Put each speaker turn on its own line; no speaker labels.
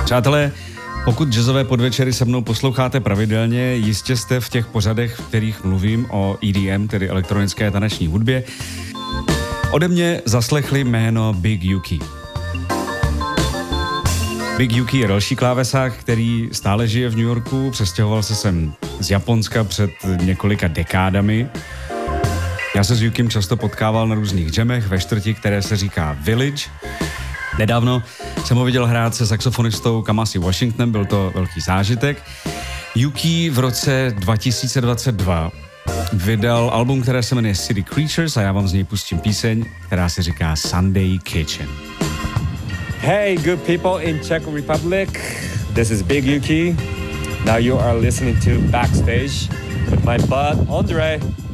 Přátelé, pokud jazzové podvečery se mnou posloucháte pravidelně, jistě jste v těch pořadech, v kterých mluvím o EDM, tedy elektronické taneční hudbě, ode mě zaslechli jméno Big Yuki. Big Yuki je další klávesák, který stále žije v New Yorku, přestěhoval se sem z Japonska před několika dekádami. Já se s Yukim často potkával na různých jamech ve čtvrti, které se říká Village. Nedávno jsem ho viděl hrát se saxofonistou Kamasi Washingtonem, byl to velký zážitek. Yuki v roce 2022 vydal album, které se jmenuje City Creatures a já vám z něj pustím píseň, která se říká Sunday Kitchen.
Hey, good people in Czech Republic. This is Big Yuki. Now you are listening to Backstage with my bud, Andre.